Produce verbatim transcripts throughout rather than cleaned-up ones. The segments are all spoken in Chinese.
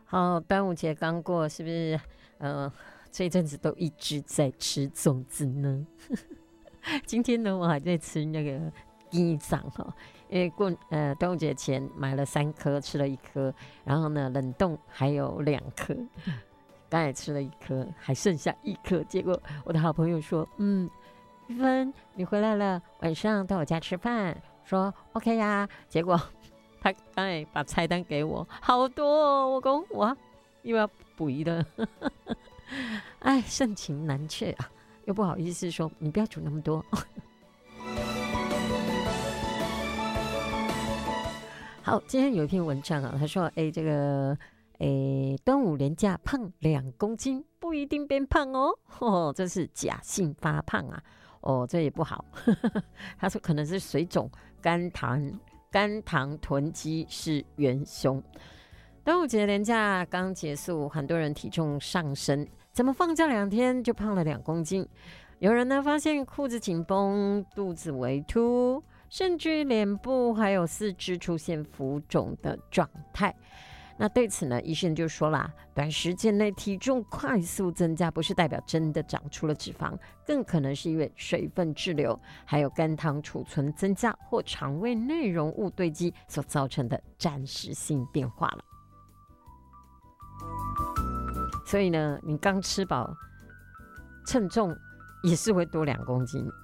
好，端午节刚过，是不是？呃，这一阵子都一直在吃粽子呢。今天呢，我还在吃那个鸡掌哈，因为过呃端午节前买了三颗，吃了一颗，然后呢冷冻还有两颗，刚才吃了一颗，还剩下一颗。结果我的好朋友说：“嗯，玉芬，你回来了，晚上到我家吃饭。”说 OK 呀、啊，结果。他刚才把菜单给我，好多哦！我讲哇，又要补一了，哎，盛情难却啊，又不好意思说你不要煮那么多。好，今天有一篇文章啊，他说，哎，这个，哎，端午连假胖两公斤不一定变胖哦，哦，这是假性发胖啊，哦，这也不好。他说可能是水肿、肝糖。肝糖囤积是元凶。端午节连假刚结束，很多人体重上升，怎么放假两天就胖了两公斤？有人呢发现裤子紧绷、肚子微凸，甚至脸部还有四肢出现浮肿的状态。那对此呢，医生就说啦，短时间内体重快速增加，不是代表真的长出了脂肪，更可能是因为水分滞留，还有肝糖储存增加或肠胃内容物堆积所造成的暂时性变化了。所以呢，你刚吃饱，称重也是会多两公斤。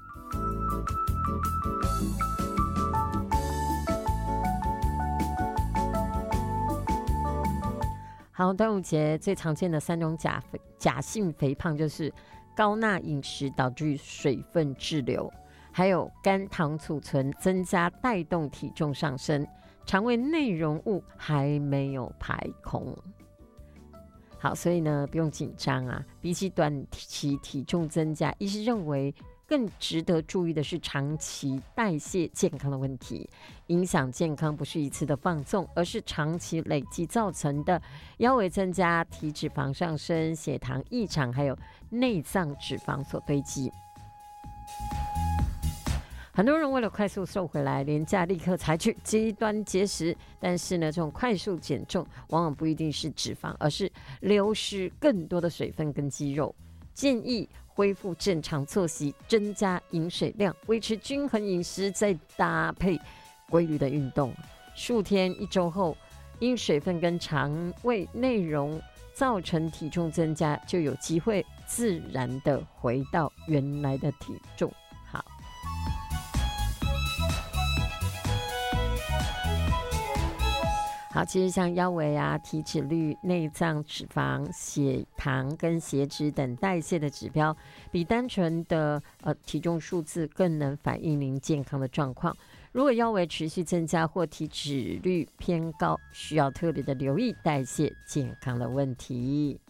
好，端午节最常见的三种假肥假性肥胖就是高钠饮食导致水分滞留，还有肝糖储存增加带动体重上升，肠胃内容物还没有排空。好，所以呢不用紧张啊，比起短期体重增加，医师认为更值得注意的是长期代谢健康的问题。影响健康不是一次的放纵，而是长期累积造成的腰围增加、体脂肪上升、血糖异常，还有内脏脂肪所堆积。很多人为了快速瘦回来，连假立刻采取极端节食，但是呢，这种快速减重往往不一定是脂肪，而是流失更多的水分跟肌肉。建议恢复正常作息，增加饮水量，维持均衡饮食，再搭配规律的运动。数天一周后，因水分跟肠胃内容造成体重增加，就有机会自然的回到原来的体重。好，好，其实像腰围啊、体脂率、内脏脂肪、血糖跟血脂等代谢的指标，比单纯的呃体重数字更能反映您健康的状况。如果腰围持续增加或体脂率偏高，需要特别的留意代谢健康的问题。